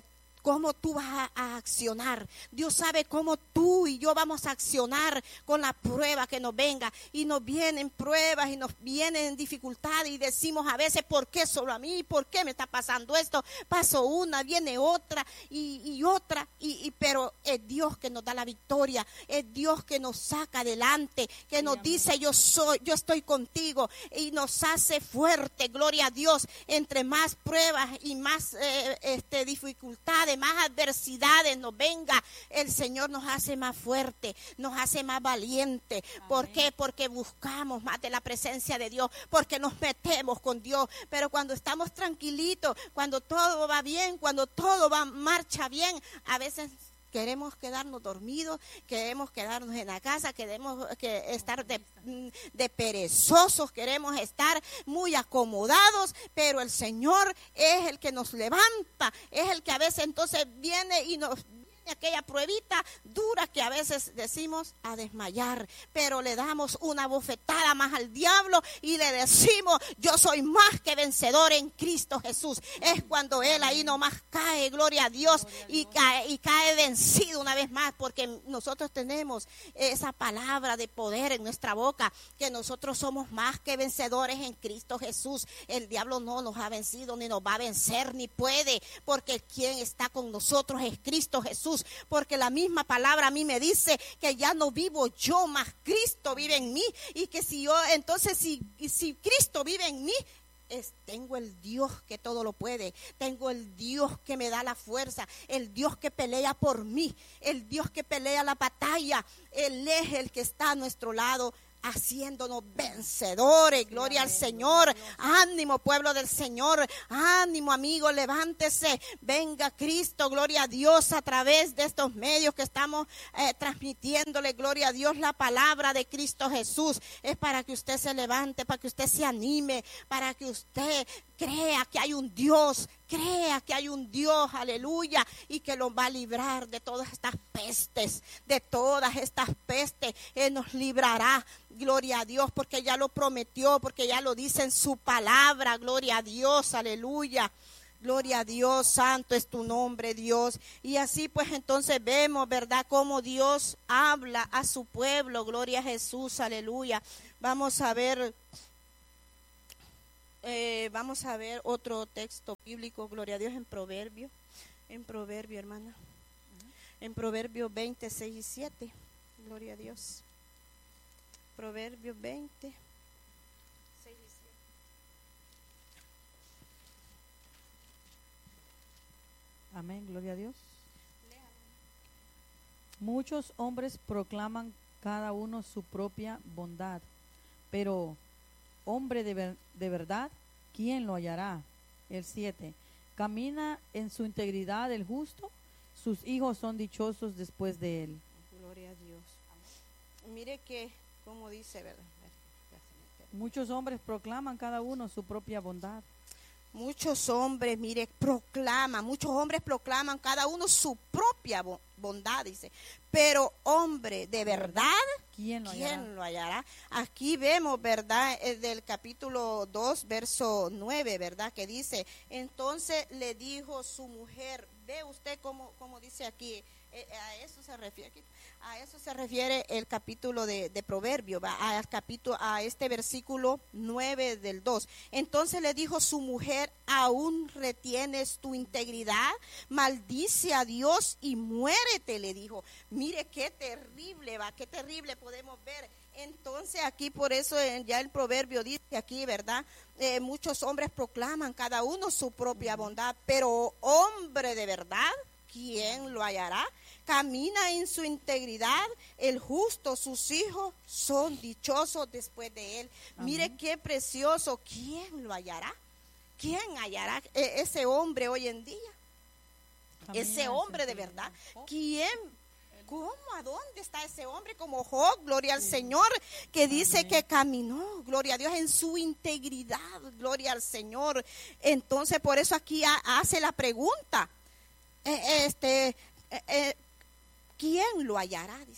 cómo tú vas a, a accionar. Dios sabe cómo tú y yo vamos a accionar con la prueba que nos venga. Y nos vienen pruebas y nos vienen dificultades y decimos a veces, ¿por qué solo a mí? ¿Por qué me está pasando esto? Pasó una, viene otra y, y otra. Y, y, pero es Dios que nos da la victoria. Es Dios que nos saca adelante, que nos dice, yo soy, yo estoy contigo, y nos hace fuerte, gloria a Dios. Entre más pruebas y más eh, este, dificultades, más adversidades nos venga, el Señor nos hace más fuerte, nos hace más valiente. ¿Por qué? Porque buscamos más de la presencia de Dios, porque nos metemos con Dios. Pero cuando estamos tranquilitos, cuando todo va bien, cuando todo va marcha bien, a veces queremos quedarnos dormidos, queremos quedarnos en la casa, queremos que estar de, de perezosos, queremos estar muy acomodados, pero el Señor es el que nos levanta, es el que a veces entonces viene y nos aquella pruebita dura que a veces decimos a desmayar, pero le damos una bofetada más al diablo y le decimos, yo soy más que vencedor en Cristo Jesús. Es cuando él ahí nomás cae, gloria a Dios, y cae, y cae vencido una vez más, porque nosotros tenemos esa palabra de poder en nuestra boca, que nosotros somos más que vencedores en Cristo Jesús. El diablo no nos ha vencido, ni nos va a vencer, ni puede, porque quien está con nosotros es Cristo Jesús. Porque la misma palabra a mí me dice que ya no vivo yo, más Cristo vive en mí, y que si yo, entonces si, si Cristo vive en mí, es, tengo el Dios que todo lo puede, tengo el Dios que me da la fuerza, el Dios que pelea por mí, el Dios que pelea la batalla. Él es el que está a nuestro lado, haciéndonos vencedores. Gloria al Señor. Ánimo, pueblo del Señor. Ánimo, amigo, levántese. Venga Cristo, gloria a Dios, a través de estos medios que estamos eh, transmitiéndole, gloria a Dios, la palabra de Cristo Jesús. Es para que usted se levante, para que usted se anime, para que usted crea que hay un Dios, crea que hay un Dios, aleluya, y que lo va a librar de todas estas pestes, de todas estas pestes. Él nos librará, gloria a Dios, porque ya lo prometió, porque ya lo dice en su palabra, gloria a Dios, aleluya. Gloria a Dios, santo es tu nombre, Dios. Y así pues entonces vemos, ¿verdad?, cómo Dios habla a su pueblo, gloria a Jesús, aleluya. Vamos a ver... Eh, vamos a ver otro texto bíblico, gloria a Dios, en Proverbio, en Proverbio, hermana, uh-huh. En Proverbio veinte, seis y siete, gloria a Dios, Proverbio veinte, seis y siete. Amén, gloria a Dios. Muchos hombres proclaman cada uno su propia bondad, pero hombre de, ver, de verdad, ¿quién lo hallará? El siete. Camina en su integridad el justo, sus hijos son dichosos después de él. Gloria a Dios. Mire que, como dice, ¿verdad? Muchos hombres proclaman cada uno su propia bondad. Muchos hombres, mire, proclaman, muchos hombres proclaman cada uno su propia bondad, dice. Pero hombre, de verdad, ¿quién lo hallará? ¿Quién lo hallará? Aquí vemos, ¿verdad?, del capítulo dos, verso nueve, ¿verdad?, que dice, entonces le dijo su mujer, ve usted cómo, cómo dice aquí, eh, a eso se refiere aquí. A eso se refiere el capítulo de, de Proverbio, va, al capítulo, a este versículo nueve del dos. Entonces le dijo su mujer, ¿aún retienes tu integridad? Maldice a Dios y muérete, le dijo. Mire qué terrible, va, qué terrible podemos ver. Entonces aquí por eso ya el proverbio dice aquí, ¿verdad? Eh, muchos hombres proclaman cada uno su propia bondad, pero hombre de verdad, ¿quién lo hallará? Camina en su integridad, el justo, sus hijos son dichosos después de él. Amén. Mire qué precioso, ¿quién lo hallará? ¿Quién hallará ese hombre hoy en día? Amén. Ese hombre de verdad, ¿quién? ¿Cómo? ¿A dónde está ese hombre como Job? Gloria al sí. Señor, que dice Amén. Que caminó, gloria a Dios, en su integridad, gloria al Señor. Entonces por eso aquí hace la pregunta, eh, este... Eh, eh, ¿quién lo hallará? Dice.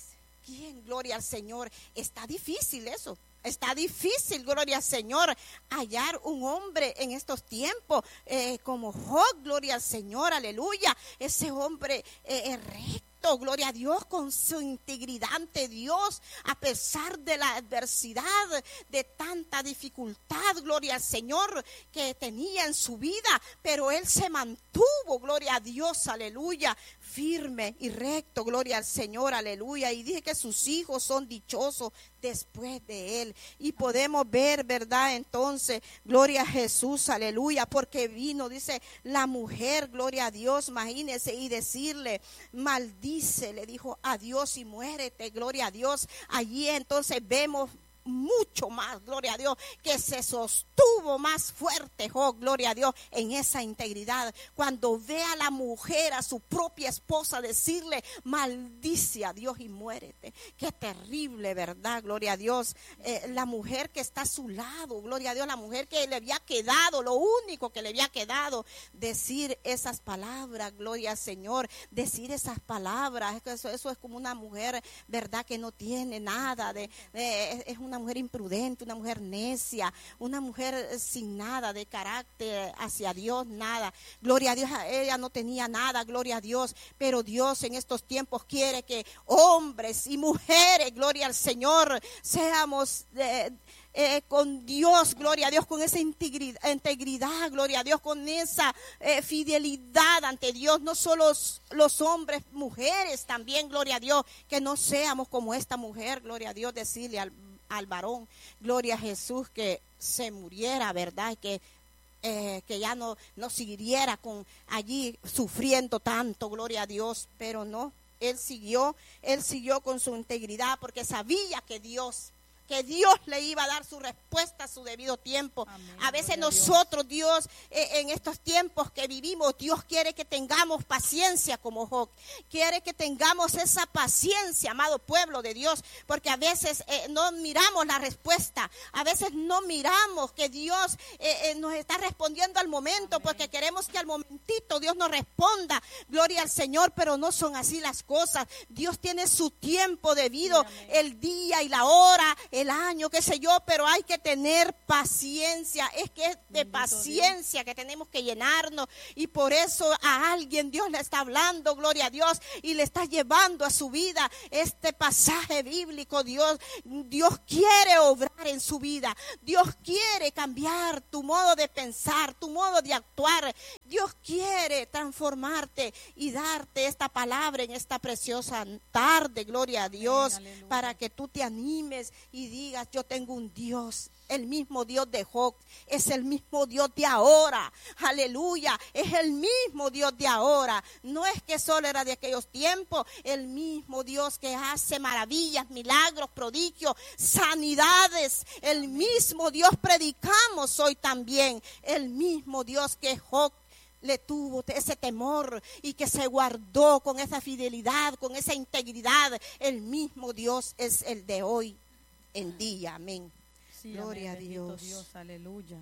quién? Gloria al Señor. Está difícil eso. Está difícil, gloria al Señor, hallar un hombre en estos tiempos eh, como Job, gloria al Señor, aleluya. Ese hombre eh, es recto, gloria a Dios, con su integridad ante Dios, a pesar de la adversidad, de tanta dificultad, gloria al Señor, que tenía en su vida, pero él se mantuvo, gloria a Dios, aleluya, firme y recto, gloria al Señor, aleluya. Y dije que sus hijos son dichosos después de él. Y podemos ver, ¿verdad? Entonces, gloria a Jesús, aleluya, porque vino, dice, la mujer, gloria a Dios, imagínese, y decirle, maldice, le dijo a Dios y muérete, gloria a Dios. Allí entonces vemos mucho más, gloria a Dios, que se sostuvo más fuerte Job, gloria a Dios, en esa integridad. Cuando ve a la mujer, a su propia esposa, decirle, maldice a Dios y muérete. Qué terrible, ¿verdad? Gloria a Dios. Eh, la mujer que está a su lado, gloria a Dios, la mujer que le había quedado, lo único que le había quedado, decir esas palabras, gloria al Señor, decir esas palabras, eso, eso es como una mujer, ¿verdad? Que no tiene nada, de, de es una mujer imprudente, una mujer necia, una mujer sin nada de carácter hacia Dios, nada. Gloria a Dios, ella no tenía nada, gloria a Dios, pero Dios en estos tiempos quiere que hombres y mujeres, gloria al Señor, seamos eh, eh, con Dios, gloria a Dios, con esa integridad, integridad gloria a Dios, con esa eh, fidelidad ante Dios, no solo los, los hombres, mujeres también, gloria a Dios, que no seamos como esta mujer, gloria a Dios, decirle al al varón, gloria a Jesús, que se muriera, ¿verdad? Que, eh, que ya no, no siguiera con allí sufriendo tanto, gloria a Dios, pero no, él siguió, él siguió con su integridad porque sabía que Dios, que Dios le iba a dar su respuesta a su debido tiempo. Amén. A veces nosotros, Dios, Dios eh, en estos tiempos que vivimos, Dios quiere que tengamos paciencia como Job. Quiere que tengamos esa paciencia, amado pueblo de Dios, porque a veces eh, no miramos la respuesta. A veces no miramos que Dios eh, eh, nos está respondiendo al momento. Amén. Porque queremos que al momentito Dios nos responda. Gloria al Señor, pero no son así las cosas. Dios tiene su tiempo debido, sí, el día y la hora, el año, qué sé yo, pero hay que tener paciencia. Es que es de Bendito paciencia Dios. Que tenemos que llenarnos, y por eso a alguien Dios le está hablando, gloria a Dios, y le está llevando a su vida este pasaje bíblico. Dios, Dios quiere obrar en su vida. Dios quiere cambiar tu modo de pensar, tu modo de actuar. Dios quiere transformarte y darte esta palabra en esta preciosa tarde, gloria a Dios, Amén, para que tú te animes y digas, yo tengo un Dios, el mismo Dios de Job, es el mismo Dios de ahora, aleluya, es el mismo Dios de ahora, no es que solo era de aquellos tiempos, el mismo Dios que hace maravillas, milagros, prodigios, sanidades, el mismo Dios predicamos hoy también, el mismo Dios que Job le tuvo ese temor y que se guardó con esa fidelidad, con esa integridad, el mismo Dios es el de hoy en día, amén. Sí, gloria amén, a Dios. Dios, aleluya.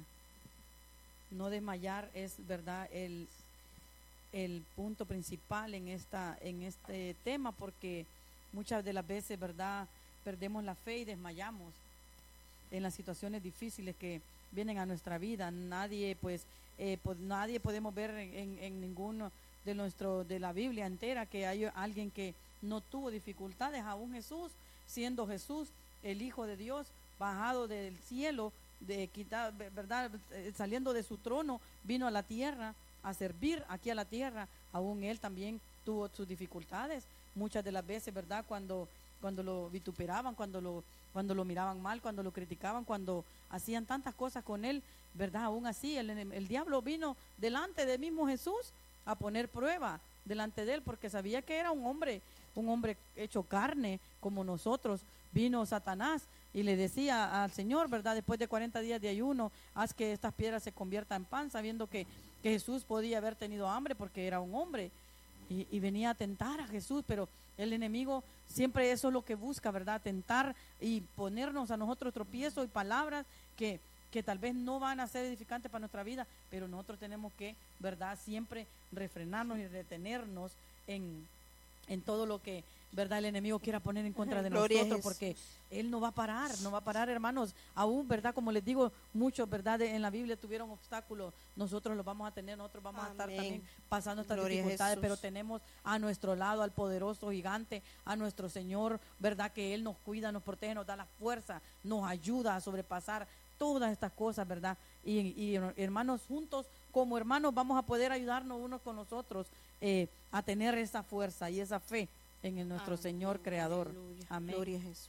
No desmayar es verdad el, el punto principal en esta, en este tema, porque muchas de las veces, verdad, perdemos la fe y desmayamos en las situaciones difíciles que vienen a nuestra vida. Nadie, pues, eh, pues nadie podemos ver en, en ninguno de nuestro, de la Biblia entera que hay alguien que no tuvo dificultades, aún Jesús, siendo Jesús el Hijo de Dios, bajado del cielo, de quitar, verdad, saliendo de su trono, vino a la tierra a servir aquí a la tierra. Aún él también tuvo sus dificultades, muchas de las veces, verdad, cuando cuando lo vituperaban, cuando lo cuando lo miraban mal, cuando lo criticaban, cuando hacían tantas cosas con él, verdad, aún así el, el diablo vino delante del mismo Jesús a poner prueba delante de él, porque sabía que era un hombre, un hombre hecho carne como nosotros. Vino Satanás y le decía al Señor, verdad, después de cuarenta días de ayuno, haz que estas piedras se conviertan en pan, sabiendo que, que Jesús podía haber tenido hambre porque era un hombre, y, y venía a tentar a Jesús, pero el enemigo siempre eso es lo que busca, verdad, tentar y ponernos a nosotros tropiezos y palabras que, que tal vez no van a ser edificantes para nuestra vida, pero nosotros tenemos que, verdad, siempre refrenarnos y retenernos en, en todo lo que verdad, el enemigo quiera poner en contra de Gloria a nosotros, Jesús. porque él no va a parar, no va a parar, hermanos. Aún, verdad, como les digo, muchos, verdad, en la Biblia tuvieron obstáculos, nosotros los vamos a tener, nosotros vamos a estar Amén. también pasando estas Gloria a dificultades, Jesús. pero tenemos a nuestro lado al poderoso gigante, a nuestro Señor, verdad, que Él nos cuida, nos protege, nos da la fuerza, nos ayuda a sobrepasar todas estas cosas, verdad. Y, y hermanos, juntos como hermanos vamos a poder ayudarnos unos con los otros eh, a tener esa fuerza y esa fe en el nuestro Amén. Señor Creador. Aleluya. Amén. Gloria a Jesús.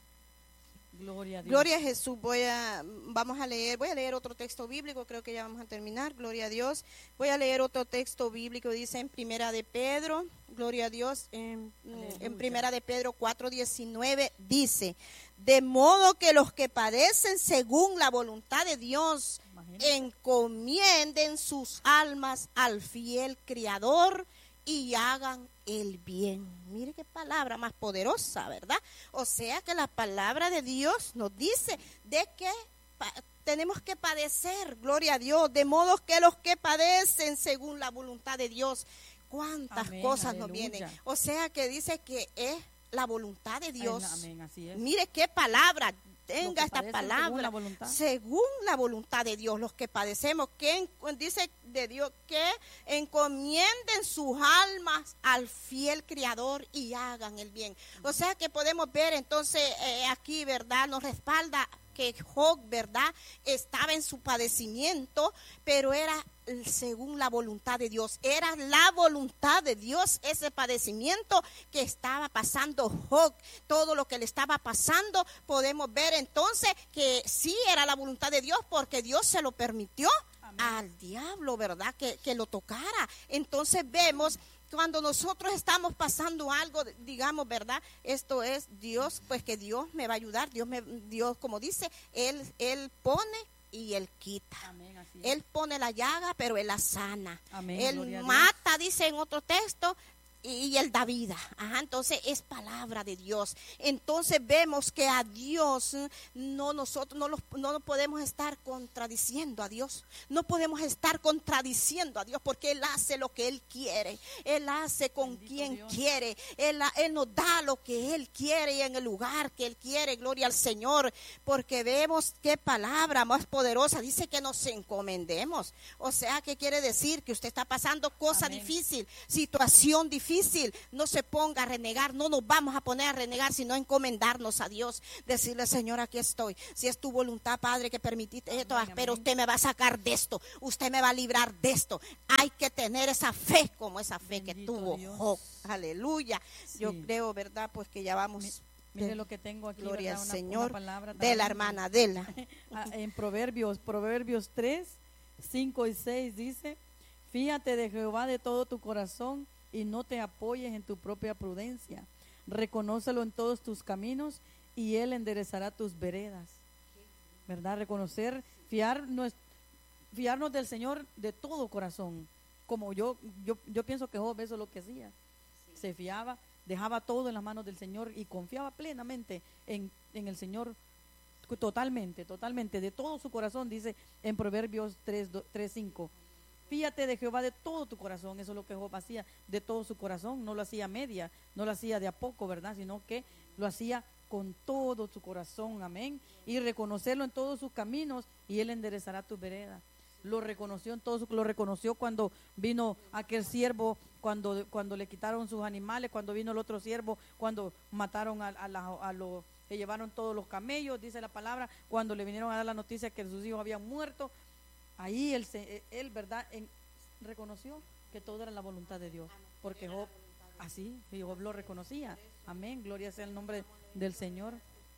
Gloria a Dios. Gloria a Jesús. Voy a, vamos a leer, voy a leer otro texto bíblico, creo que ya vamos a terminar. Gloria a Dios. Voy a leer otro texto bíblico, dice en Primera de Pedro, gloria a Dios, en, en Primera de Pedro cuatro diecinueve dice, de modo que los que padecen según la voluntad de Dios, Imagínate. encomienden sus almas al fiel Criador y hagan el bien. Mire qué palabra más poderosa, ¿verdad? O sea que la palabra de Dios nos dice de que pa- tenemos que padecer, gloria a Dios, de modo que los que padecen según la voluntad de Dios, cuántas Amén, cosas nos aleluya. vienen. O sea que dice que es la voluntad de Dios. Amén, así es. Mire qué palabra, Los tenga que esta padecen palabra. según la voluntad. Según la voluntad de Dios, los que padecemos, que en- dice de Dios que encomienden sus almas al fiel Criador y hagan el bien. O sea que podemos ver entonces eh, aquí, ¿verdad? Nos respalda que Job, ¿verdad? Estaba en su padecimiento, pero era según la voluntad de Dios. Era la voluntad de Dios ese padecimiento que estaba pasando Job. Todo lo que le estaba pasando, podemos ver entonces que sí era la voluntad de Dios porque Dios se lo permitió. Amén. Al diablo, ¿verdad? Que, que lo tocara. Entonces vemos cuando nosotros estamos pasando algo, digamos, ¿verdad? Esto es Dios, pues que Dios me va a ayudar. Dios, me, Dios como dice, Él, Él pone y Él quita. Amén, así es. Él pone la llaga, pero Él la sana. Amén, Él gloria a Dios. mata, dice en otro texto, y, y Él da vida. Ajá, entonces es palabra de Dios. Entonces vemos que a Dios no nosotros no, los, no nos podemos estar contradiciendo a Dios. No podemos estar contradiciendo a Dios porque Él hace lo que Él quiere. Él hace con Bendito quien Dios. quiere. Él, Él nos da lo que Él quiere y en el lugar que Él quiere. Gloria al Señor. Porque vemos qué palabra más poderosa. Dice que nos encomendemos. O sea, ¿qué quiere decir? Que usted está pasando cosa Amén. difícil, situación difícil. No se ponga a renegar. No nos vamos a poner a renegar, sino a encomendarnos a Dios. Decirle, Señor, aquí estoy. Si es tu voluntad, Padre, que permitiste esto, Amén, pero amén. usted me va a sacar de esto. Usted me va a librar de esto. Hay que tener esa fe como esa fe que Bendito tuvo Dios. Job. Aleluya. Yo Sí. creo, ¿verdad? Pues que ya vamos. Mi- Mire de- lo que tengo aquí, Gloria ¿verdad? al Una- Señor. una palabra De la también. hermana Adela. Ah, en Proverbios, Proverbios tres, cinco y seis dice, fíjate de Jehová de todo tu corazón y no te apoyes en tu propia prudencia. Reconócelo en todos tus caminos y Él enderezará tus veredas. ¿Verdad? Reconocer, fiar, nues- fiarnos del Señor de todo corazón. Como yo, yo, yo pienso que Job eso es lo que hacía. Se fiaba, dejaba todo en las manos del Señor y confiaba plenamente en, en el Señor. Totalmente, totalmente, de todo su corazón, dice en Proverbios tres, cinco. Fíjate de Jehová de todo tu corazón, eso es lo que Job hacía, de todo su corazón, no lo hacía a media, no lo hacía de a poco, ¿verdad? Sino que lo hacía con todo su corazón, amén. Y reconocerlo en todos sus caminos y Él enderezará tus veredas. Lo reconoció en todo su, lo reconoció cuando vino aquel siervo, cuando, cuando le quitaron sus animales, cuando vino el otro siervo, cuando mataron a, a, la, a los, le llevaron todos los camellos, dice la palabra, cuando le vinieron a dar la noticia que sus hijos habían muerto, ahí él, se, él verdad, en, reconoció que todo era la voluntad de Dios, porque Job, así, Job lo reconocía, amén, gloria sea el nombre del Señor.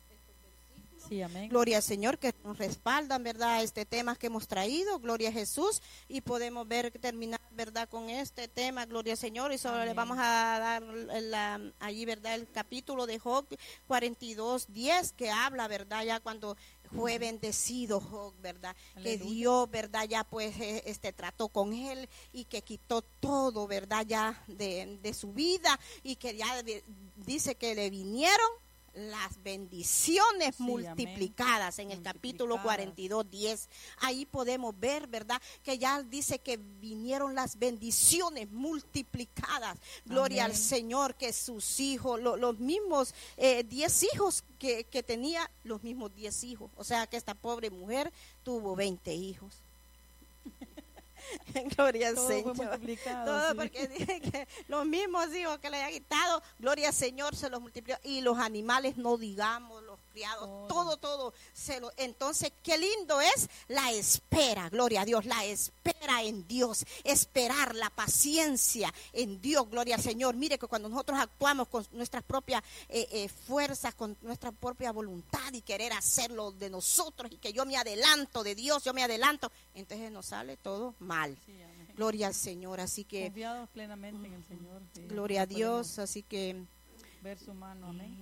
Sí, amén. Gloria al Señor que nos respaldan, ¿verdad? Este tema que hemos traído, gloria a Jesús, y podemos ver terminar, ¿verdad? Con este tema, gloria al Señor, y solo Amén. le vamos a dar la, allí, ¿verdad? El capítulo de Job cuarenta y dos, diez, que habla, ¿verdad? Ya cuando fue bendecido Job, ¿verdad? Aleluya. Que Dios, ¿verdad? Ya pues eh, este trató con él y que quitó todo, ¿verdad? Ya de, de su vida y que ya de- dice que le vinieron las bendiciones Sí, multiplicadas en el Multiplicadas. capítulo cuarenta y dos, diez. Ahí podemos ver, ¿verdad? Que ya dice que vinieron las bendiciones multiplicadas. Gloria Amén. al Señor, que sus hijos, lo- los mismos eh, diez hijos que, que tenía, los mismos diez hijos. O sea que esta pobre mujer tuvo veinte hijos. Gloria al Todo fue Señor. multiplicado, Todo sí. porque dice que los mismos hijos que le ha quitado, gloria al Señor, se los multiplicó. Y los animales, no digamos, los criados, Todo. todo, todo. Se lo, entonces, qué lindo es la espera, gloria a Dios, la espera en Dios, esperar, la paciencia en Dios, gloria al Señor. Mire que cuando nosotros actuamos con nuestras propias eh, eh, fuerzas, con nuestra propia voluntad y querer hacerlo de nosotros y que yo me adelanto de Dios, yo me adelanto, entonces nos sale todo mal. Sí, amén. Gloria al Señor, así que Confiados plenamente en el Señor. sí, gloria a podemos Dios, así que ver su mano, amén.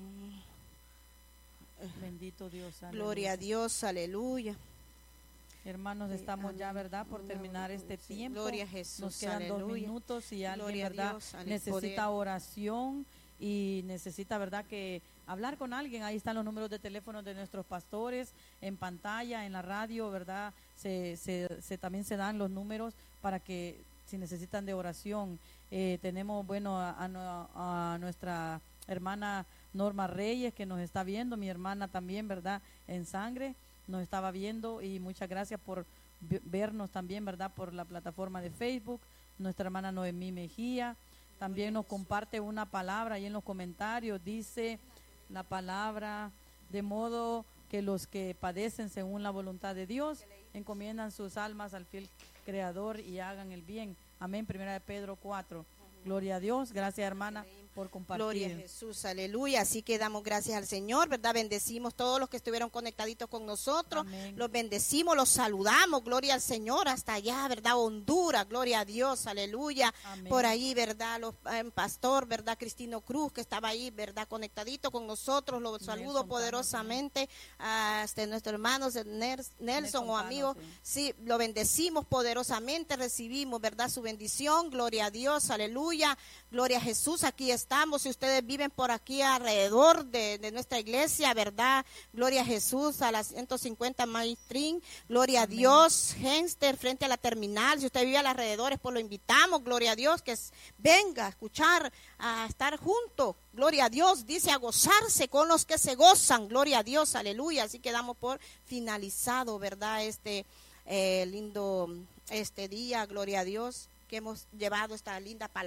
Bendito Dios. gloria a aleluya. Dios, aleluya. Hermanos, estamos ya, ¿verdad? Por terminar este Sí, tiempo. gloria a Jesús, Nos quedan dos aleluya. minutos y alguien, Gloria a ¿verdad? Dios, al necesita poder. oración y necesita, ¿verdad? Que hablar con alguien. Ahí están los números de teléfono de nuestros pastores en pantalla, en la radio, ¿verdad? Se, se, se también se dan los números para que si necesitan de oración. Eh, tenemos, bueno, a, a, a nuestra hermana Norma Reyes que nos está viendo, mi hermana también, ¿verdad? En sangre nos estaba viendo y muchas gracias por v- vernos también, ¿verdad? Por la plataforma de Facebook. Nuestra hermana Noemí Mejía también nos comparte una palabra ahí en los comentarios. Dice la palabra, de modo que los que padecen según la voluntad de Dios encomiendan sus almas al fiel Creador y hagan el bien. Amén. Primera de Pedro cuatro. Gloria a Dios. Gracias, hermana, por compartir. Gloria a Jesús, aleluya. Así que damos gracias al Señor, ¿verdad? Bendecimos todos los que estuvieron conectaditos con nosotros. Amén. Los bendecimos, los saludamos, gloria al Señor, hasta allá, ¿verdad? Honduras, gloria a Dios, aleluya. Amén. Por ahí, ¿verdad? Los eh, pastor, ¿verdad? Cristino Cruz, que estaba ahí, ¿verdad? Conectadito con nosotros. Los saludo Nelson Cano, poderosamente a este, nuestros hermanos de Ner- Nelson Nelson o Cano, amigos. sí. Sí, lo bendecimos poderosamente, recibimos, ¿verdad? Su bendición, gloria a Dios, aleluya, gloria a Jesús, aquí estamos, si ustedes viven por aquí alrededor de, de nuestra iglesia, ¿verdad? Gloria a Jesús, a las ciento cincuenta Maestrín, gloria Amén. a Dios, Genster, frente a la terminal, si usted vive alrededor, pues lo invitamos, gloria a Dios, que es- venga a escuchar, a estar junto, gloria a Dios, dice a gozarse con los que se gozan, gloria a Dios, aleluya, así que damos por finalizado, ¿verdad? Este eh, lindo este día, gloria a Dios, que hemos llevado esta linda palabra.